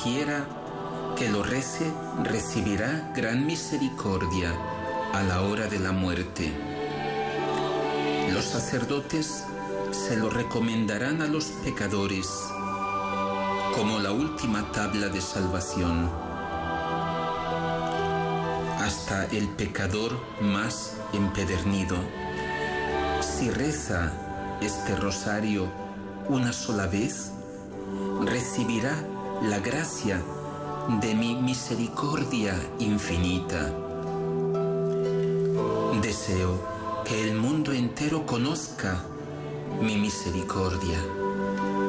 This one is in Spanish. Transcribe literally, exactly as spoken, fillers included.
cualquiera que lo rece recibirá gran misericordia a la hora de la muerte. Los sacerdotes se lo recomendarán a los pecadores como la última tabla de salvación. Hasta el pecador más empedernido, si reza este rosario una sola vez, recibirá la gracia de mi misericordia infinita. Deseo que el mundo entero conozca mi misericordia.